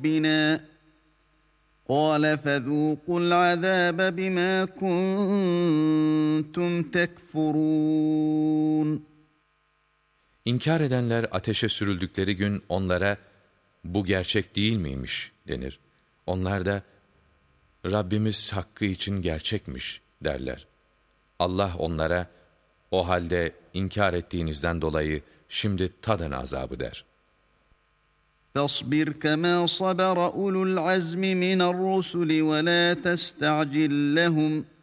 رَبِّنَا قَالَ فَذُوقُوا الْعَذَابَ بِمَا كُنْتُمْ تَكْفُرُونَ. İnkar edenler ateşe sürüldükleri gün onlara, bu gerçek değil miymiş denir. Onlar da, Rabbimiz hakkı için gerçekmiş derler. Allah onlara, o halde inkar ettiğinizden dolayı şimdi tadın azabı der. فَاصْبِرْ كَمَا صَبَرَ أُولُو الْعَزْمِ مِنَ الرُّسُلِ وَلَا تَسْتَعْجِلْ لَهُمْ